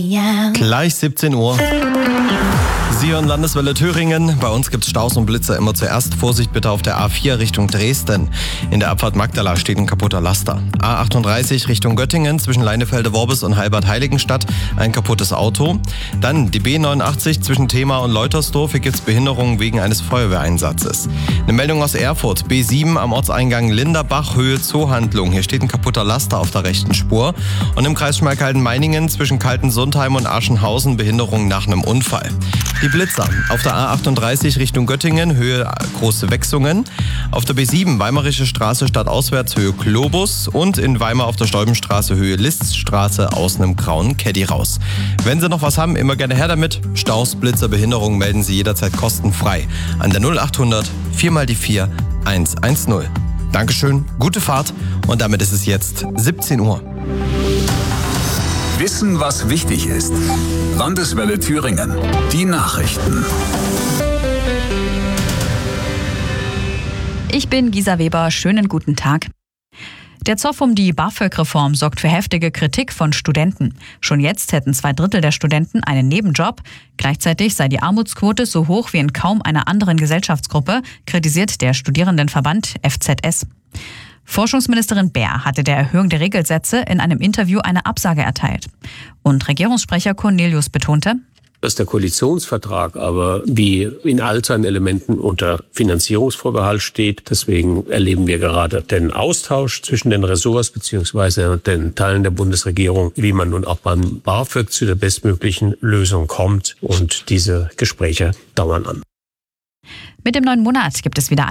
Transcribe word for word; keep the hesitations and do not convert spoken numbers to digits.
Gleich siebzehn Uhr. Sie hören Landeswelle Thüringen. Bei uns gibt es Staus und Blitzer immer zuerst. Vorsicht bitte auf der A vier Richtung Dresden. In der Abfahrt Magdala steht ein kaputter Laster. A achtunddreißig Richtung Göttingen zwischen Leinefelde-Worbis und Heilbad-Heiligenstadt ein kaputtes Auto. Dann die B neunundachtzig zwischen Thema und Leutersdorf. Hier gibt es Behinderungen wegen eines Feuerwehreinsatzes. Eine Meldung aus Erfurt. B sieben am Ortseingang Linderbach, Höhe Zoohandlung. Hier steht ein kaputter Laster auf der rechten Spur. Und im Kreis Schmalkalden-Meiningen zwischen Kaltensundheim und Aschenhausen Behinderung nach einem Unfall. Die Blitzer auf der A achtunddreißig Richtung Göttingen, Höhe Große Wechsungen. Auf der B sieben Weimarische Straße stadtauswärts, Höhe Globus. Und in Weimar auf der Stolbenstraße, Höhe Liststraße, aus einem grauen Caddy raus. Wenn Sie noch was haben, immer gerne her damit. Staus, Blitzer, Behinderungen melden Sie jederzeit kostenfrei an der null achthundert vier mal die vier eins eins null. Dankeschön, gute Fahrt und damit ist es jetzt siebzehn Uhr. Wissen, was wichtig ist. Landeswelle Thüringen. Die Nachrichten. Ich bin Gisa Weber. Schönen guten Tag. Der Zoff um die BAföG-Reform sorgt für heftige Kritik von Studenten. Schon jetzt hätten zwei Drittel der Studenten einen Nebenjob. Gleichzeitig sei die Armutsquote so hoch wie in kaum einer anderen Gesellschaftsgruppe, kritisiert der Studierendenverband F Z S. Forschungsministerin Baer hatte der Erhöhung der Regelsätze in einem Interview eine Absage erteilt. Und Regierungssprecher Cornelius betonte, dass der Koalitionsvertrag aber wie in all seinen Elementen unter Finanzierungsvorbehalt steht. Deswegen erleben wir gerade den Austausch zwischen den Ressorts bzw. den Teilen der Bundesregierung, wie man nun auch beim BAföG zu der bestmöglichen Lösung kommt. Und diese Gespräche dauern an. Mit dem neuen Monat gibt es wieder